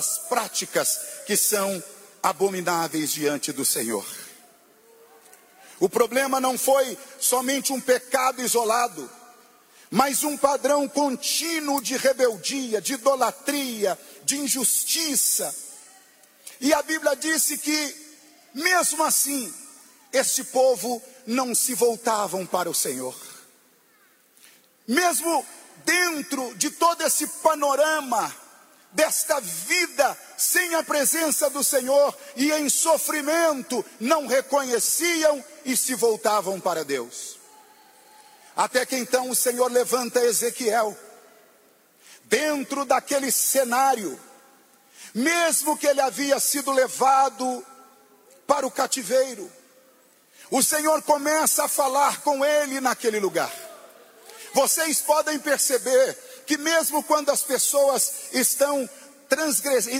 práticas que são abomináveis diante do Senhor. O problema não foi somente um pecado isolado, mas um padrão contínuo de rebeldia, de idolatria, de injustiça. E a Bíblia disse que, mesmo assim, esse povo não se voltavam para o Senhor. Mesmo dentro de todo esse panorama, desta vida sem a presença do Senhor e em sofrimento, não reconheciam e se voltavam para Deus. Até que então o Senhor levanta Ezequiel, dentro daquele cenário, mesmo que ele havia sido levado para o cativeiro, o Senhor começa a falar com ele naquele lugar. Vocês podem perceber que mesmo quando as pessoas estão